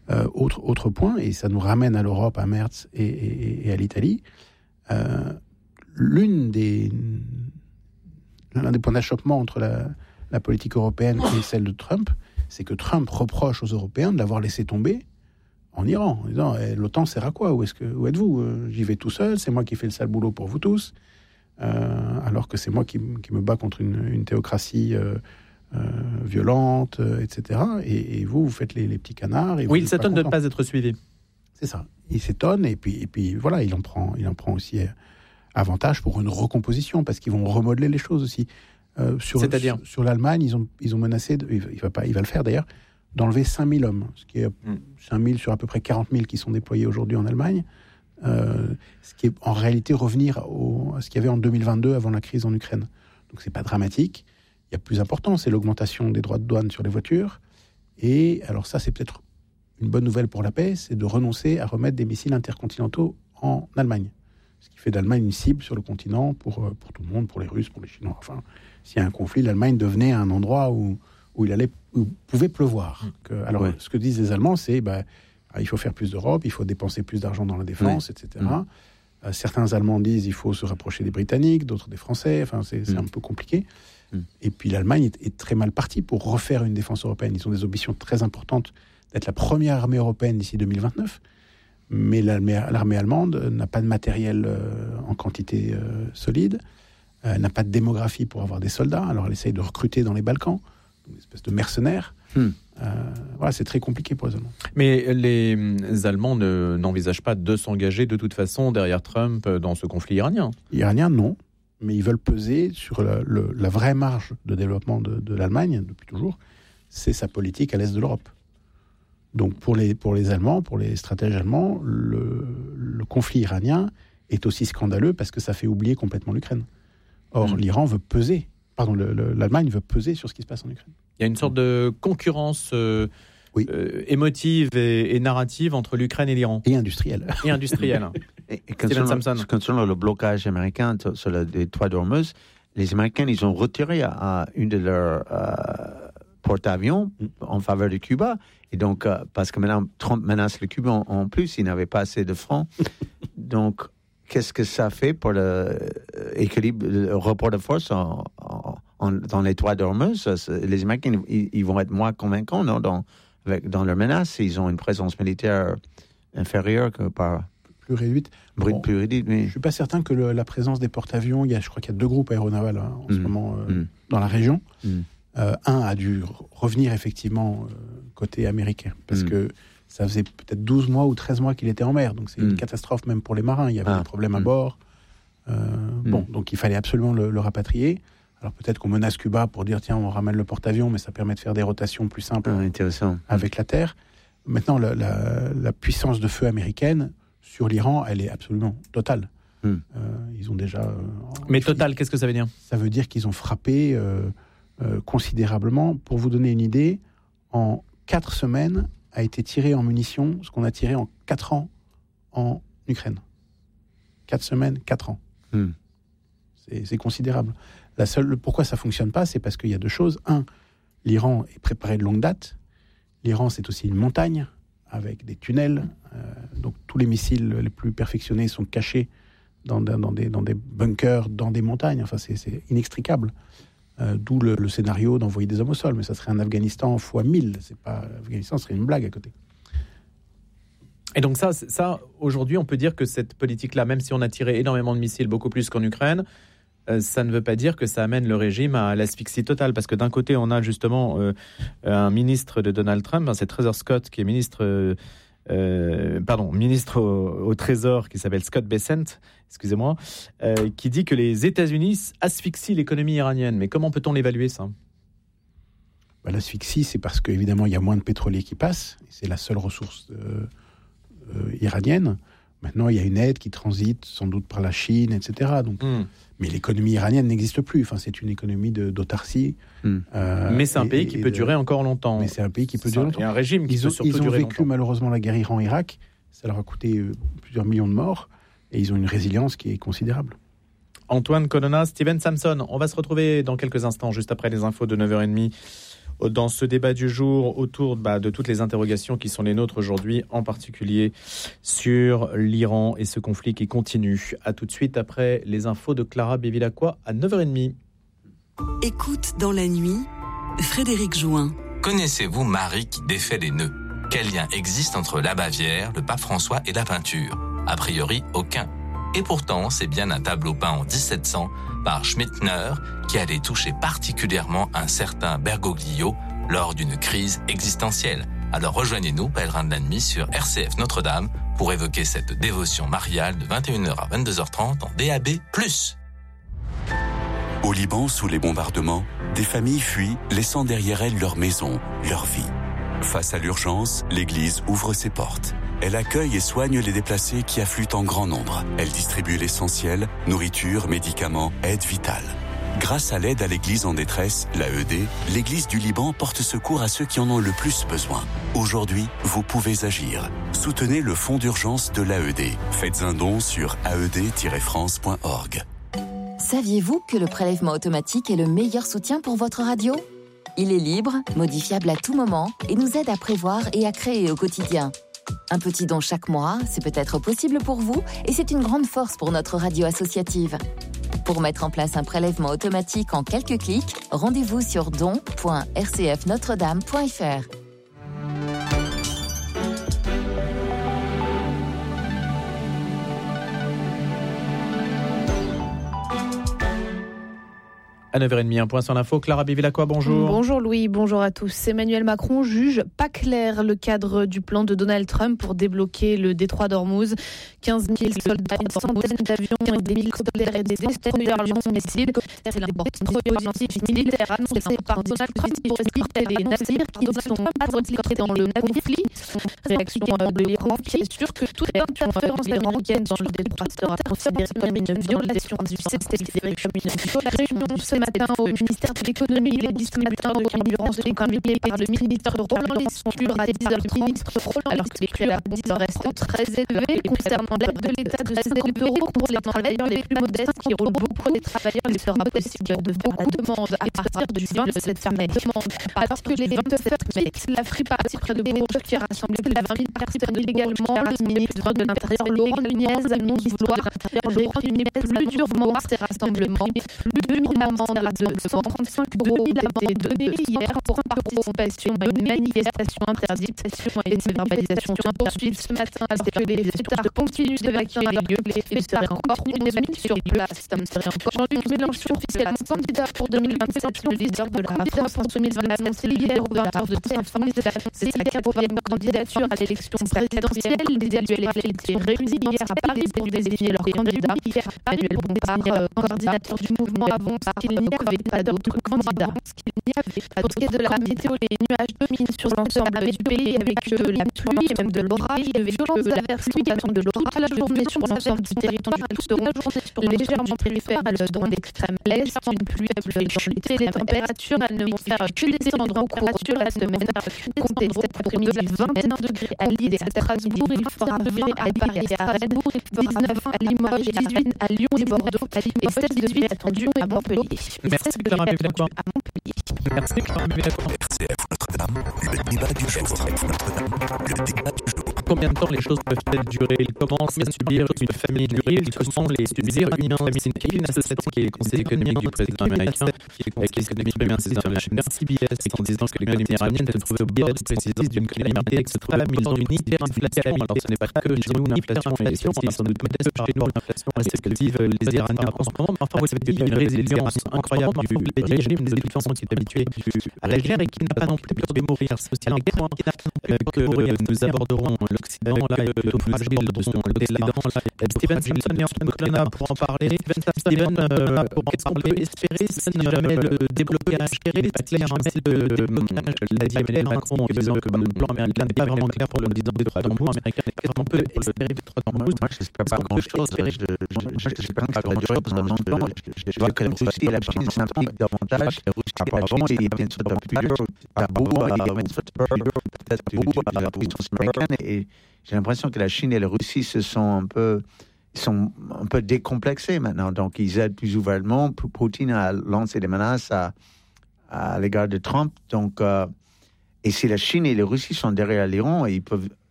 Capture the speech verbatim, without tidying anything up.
Euh, autre, autre point, et ça nous ramène à l'Europe, à Merz et, et, et à l'Italie, euh, l'une des, l'un des points d'achoppement entre la, la politique européenne et celle de Trump, c'est que Trump reproche aux Européens de l'avoir laissé tomber en Iran, en disant eh, l'OTAN sert à quoi, où, est-ce que, où êtes-vous euh, J'y vais tout seul, c'est moi qui fais le sale boulot pour vous tous, euh, alors que c'est moi qui, qui me bats contre une, une théocratie euh, Euh, violente, euh, et cetera. Et, et vous, vous faites les, les petits canards. Et oui, il s'étonne de ne pas être suivi. C'est ça. Il s'étonne et puis, et puis voilà, il en prend, il en prend aussi euh, avantage pour une recomposition parce qu'ils vont remodeler les choses aussi. Euh, sur, C'est-à-dire sur, sur l'Allemagne, ils ont, ils ont menacé, de, il, va pas, il va le faire d'ailleurs, d'enlever cinq mille hommes, ce qui est mm. cinq mille sur à peu près quarante mille qui sont déployés aujourd'hui en Allemagne. Euh, ce qui est en réalité revenir au, à ce qu'il y avait en deux mille vingt-deux avant la crise en Ukraine. Donc c'est pas dramatique. Il y a plus important, c'est l'augmentation des droits de douane sur les voitures. Et alors ça, c'est peut-être une bonne nouvelle pour la paix, c'est de renoncer à remettre des missiles intercontinentaux en Allemagne. Ce qui fait d'Allemagne une cible sur le continent pour, pour tout le monde, pour les Russes, pour les Chinois. Enfin, s'il y a un conflit, l'Allemagne devenait un endroit où, où il allait, où pouvait pleuvoir. Que, alors, ouais. ce que disent les Allemands, c'est bah, il faut faire plus d'Europe, il faut dépenser plus d'argent dans la défense, ouais. et cetera. Mmh. Euh, certains Allemands disent il faut se rapprocher des Britanniques, d'autres des Français. Enfin, c'est, c'est mmh. un peu compliqué. Et puis l'Allemagne est, est très mal partie pour refaire une défense européenne. Ils ont des ambitions très importantes d'être la première armée européenne d'ici deux mille vingt-neuf. Mais l'armée, l'armée allemande n'a pas de matériel euh, en quantité euh, solide, euh, n'a pas de démographie pour avoir des soldats. Alors elle essaye de recruter dans les Balkans, une espèce de mercenaires. Hmm. Euh, voilà, c'est très compliqué pour les Allemands. Mais les Allemands ne, n'envisagent pas de s'engager de toute façon derrière Trump dans ce conflit iranien. Iranien, non. Mais ils veulent peser sur la, le, la vraie marge de développement de, de l'Allemagne, depuis toujours, c'est sa politique à l'est de l'Europe. Donc pour les, pour les Allemands, pour les stratèges allemands, le, le conflit iranien est aussi scandaleux parce que ça fait oublier complètement l'Ukraine. Or, mmh. l'Iran veut peser, pardon, le, le, l'Allemagne veut peser sur ce qui se passe en Ukraine. Il y a une sorte de concurrence euh, oui. euh, émotive et, et narrative entre l'Ukraine et l'Iran. Et industrielle. Et industrielle. Et, et concernant, concernant le blocage américain sur le détroit d'Ormuz, les Américains, ils ont retiré à, à une de leurs euh, porte-avions mm. en faveur de Cuba. Et donc, euh, parce que maintenant, Trump menace le Cuba en, en plus, il n'avait pas assez de francs. Donc, qu'est-ce que ça fait pour l'équilibre, le, le rapport de force en, en, en, dans les détroit d'Ormuz? Les Américains, ils, ils vont être moins convaincants, non, dans, avec, dans leur menace. Ils ont une présence militaire inférieure que par... plus réduite. Bon, plus réduite mais... Je ne suis pas certain que le, la présence des porte-avions, il y a, je crois qu'il y a deux groupes aéronavals hein, en mmh. ce moment euh, mmh. dans la région. Mmh. Euh, un a dû revenir effectivement euh, côté américain, parce mmh. que ça faisait peut-être douze mois ou treize mois qu'il était en mer, donc c'est mmh. une catastrophe même pour les marins. Il y avait ah. des problèmes à bord. Euh, mmh. Bon, donc il fallait absolument le, le rapatrier. Alors peut-être qu'on menace Cuba pour dire tiens, on ramène le porte-avions, mais ça permet de faire des rotations plus simples ah, intéressant. avec la terre. Maintenant, la, la, la puissance de feu américaine sur l'Iran, elle est absolument totale. Hmm. Euh, ils ont déjà... Euh, Mais total, qu'est-ce que ça veut dire ? Ça veut dire qu'ils ont frappé euh, euh, considérablement. Pour vous donner une idée, en quatre semaines a été tiré en munitions ce qu'on a tiré en quatre ans en Ukraine. Quatre semaines, quatre ans. Hmm. C'est, c'est considérable. La seule, pourquoi ça ne fonctionne pas, c'est parce qu'il y a deux choses. Un, l'Iran est préparé de longue date. L'Iran, c'est aussi une montagne avec des tunnels. Euh, donc tous les missiles les plus perfectionnés sont cachés dans, dans, des, dans des bunkers, dans des montagnes. Enfin, c'est, c'est inextricable. Euh, d'où le, le scénario d'envoyer des hommes au sol. Mais ça serait un Afghanistan fois mille. C'est pas, Afghanistan serait une blague à côté. Et donc ça, ça, aujourd'hui, on peut dire que cette politique-là, même si on a tiré énormément de missiles, beaucoup plus qu'en Ukraine, Euh, ça ne veut pas dire que ça amène le régime à l'asphyxie totale, parce que d'un côté on a justement euh, un ministre de Donald Trump, hein, c'est Trevor Scott qui est ministre, euh, euh, pardon, ministre au, au Trésor qui s'appelle Scott Bessent, excusez-moi, euh, qui dit que les États-Unis asphyxient l'économie iranienne. Mais comment peut-on l'évaluer ça ? Bah, l'asphyxie, c'est parce qu'évidemment il y a moins de pétrolier qui passe, c'est la seule ressource euh, euh, iranienne. Maintenant il y a une aide qui transite sans doute par la Chine, et cetera. Donc mm. Mais l'économie iranienne n'existe plus. Enfin, c'est une économie de, d'autarcie. Mm. Euh, mais c'est un et, pays qui peut de... durer encore longtemps. Mais c'est un pays qui peut ça, durer longtemps. Il y a un régime qui ils peut ont, surtout ils ont durer vécu longtemps. Malheureusement la guerre Iran-Irak. Ça leur a coûté euh, plusieurs millions de morts. Et ils ont une résilience qui est considérable. Antoine Colonna, Steven Samson. On va se retrouver dans quelques instants, juste après les infos de neuf heures trente, dans ce débat du jour autour bah, de toutes les interrogations qui sont les nôtres aujourd'hui, en particulier sur l'Iran et ce conflit qui continue. À tout de suite après les infos de Clara Bevilacqua à neuf heures trente. Écoute dans la nuit, Frédéric Join. Connaissez-vous Marie qui défait les nœuds ? Quel lien existe entre la Bavière, le pape François et la peinture ? A priori, aucun. Et pourtant, c'est bien un tableau peint en dix-sept cents par Schmittner qui allait toucher particulièrement un certain Bergoglio lors d'une crise existentielle. Alors rejoignez-nous, pèlerins de la nuit, sur R C F Notre-Dame pour évoquer cette dévotion mariale de vingt et une heures à vingt-deux heures trente en D A B plus. Au Liban, sous les bombardements, des familles fuient, laissant derrière elles leur maison, leur vie. Face à l'urgence, l'Église ouvre ses portes. Elle accueille et soigne les déplacés qui affluent en grand nombre. Elle distribue l'essentiel, nourriture, médicaments, aide vitale. Grâce à l'aide à l'Église en détresse, l'A E D, l'Église du Liban porte secours à ceux qui en ont le plus besoin. Aujourd'hui, vous pouvez agir. Soutenez le fonds d'urgence de l'A E D. Faites un don sur a e d tiret france point org. Saviez-vous que le prélèvement automatique est le meilleur soutien pour votre radio ? Il est libre, modifiable à tout moment et nous aide à prévoir et à créer au quotidien. Un petit don chaque mois, c'est peut-être possible pour vous et c'est une grande force pour notre radio associative. Pour mettre en place un prélèvement automatique en quelques clics, rendez-vous sur don point r c f notre dame point f r. À neuf heures trente, un point sur l'info. Clara Bevilacqua, bonjour. Bonjour Louis, bonjour à tous. Emmanuel Macron juge pas clair le cadre du plan de Donald Trump pour débloquer le détroit d'Ormuz. quinze mille soldats, une centaine d'avions, des missiles scolaires et des destroyers missiles. C'est l'important militaire annoncé par Donald Trump pour éviter les navires qui ne sont pas impliqués dans le conflit. Réaction de l'Iran qui assure que toute interférence iranienne dans le détroit sera considérée comme une violation du système comme une violation ce matin au ministère de l'économie. Les distributeurs de carburant sont conviés par le ministre Roland Lescure à dix heures trente, alors que les prix à dix heures restent très élevés concernant l'aide de l'État de zéro euros pour les travailleurs les plus modestes qui roulent beaucoup. Les travailleurs, il sera possible de faire la demande à partir du vingt-sept mai. Alors que les vingt-sept mai, la fripe partie près de Bourges qui a rassemblé plus de vingt mille personnes illégalement, le ministre de l'Intérieur Laurent Nunez annonce vouloir réprimer plus durement ces rassemblements. deux mille amendes de cent trente-cinq euros ont été données hier pour participation à une manifestation interdite et ces verbalisations se poursuivent ce matin alors que les fêtards continuent d'évacuer les lieux. Les faits seraient encore une minute sur place. Jean-Luc Mélenchon, officiellement candidat pour deux mille vingt-sept, le leader de la France insoumise va annoncer hier au vingt-quatre de T F un. C'est sa quatrième candidature à l'élection présidentielle. Les élus L F étaient réunis hier à Paris pour désigner leur candidat. Emmanuel Bompard, coordinateur du mouvement, avance qu'il n'y avait pas d'autres candidats. Pour ce qui est de la météo, les nuages dominent sur l'ensemble du pays avec de la pluie et même de l'orage. De violentes averses qui attendent de l'orage à la journée sur l'ensemble du territoire. Elles seront légèrement périphéres dans l'extrême est. Une pluie dans l'été. Les températures, elles ne vont faire que descendre au cours de la semaine. Comptez cet après-midi vingt et un degrés à Lille et à Strasbourg. Il fera vingt à Paris et à Rennes. dix-neuf à Limoges, dix-huit à Lyon et Bordeaux et seize degrés attendus à Montpellier. Merci Clara Bevilacqua. Merci Clara Bevilacqua. R C F Notre-Dame, le débat du jour. Le débat du jour. Combien de temps les choses peuvent-elles durer? Il commence à subir une famille d'huile que sont les Iraniens. C'est une association qui est le conseil économique du président américain, qui est le conseil économique américain sur la chaîne C B S, en disant que l'économie iranienne se trouve au biais de précision d'une économie qui se trouve à la maison une hyperinflation. Alors ce n'est pas que chez nous l'inflation, l'inflation est sans doute modeste chez nous. L'inflation est ce que vivent les Iraniens en ce moment. Mais enfin, vous savez, il y a une résilience incroyable du régime des étudiants qui est habitué à la guerre et qui n'a pas non plus peur de mourir socialement. Que nous aborderons l'Occident, là, le fragile de son l'Occident. Steven Simpson est en train de là pour en parler. Steven, euh, pour qu'est-ce qu'on peut espérer si jamais le déblocage est clair, si le déblocage l'a dit Emmanuel Macron en disant que le plan américain n'est pas vraiment clair pour le disant des droits de l'homme américain, est-ce qu'on peut espérer des droits de l'homme? Moi, je n'espère pas grand-chose. Je n'espère pas grand-chose. Je vois que la Russie et la Chine s'impliquent davantage. Apparemment, il y a une sorte de plus tabou, il y a une sorte de peut-être de la puissance américaine. Et j'ai l'impression que la Chine et la Russie se sont un peu, ils sont un peu décomplexés maintenant. Donc, ils aident plus ouvertement. Poutine a lancé des menaces à, à l'égard de Trump. Donc, euh, et si la Chine et la Russie sont derrière l'Iran, ils peuvent